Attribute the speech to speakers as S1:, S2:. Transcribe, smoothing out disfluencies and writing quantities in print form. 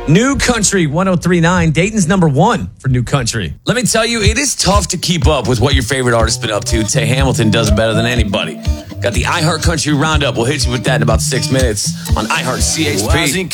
S1: New Country 103.9. Dayton's number one for New Country. Let me tell you, it is tough to keep up with what your favorite artist's been up to. Tay Hamilton does it better than anybody. Got the iHeart Country Roundup. We'll hit you with that in about 6 minutes on iHeart CHP.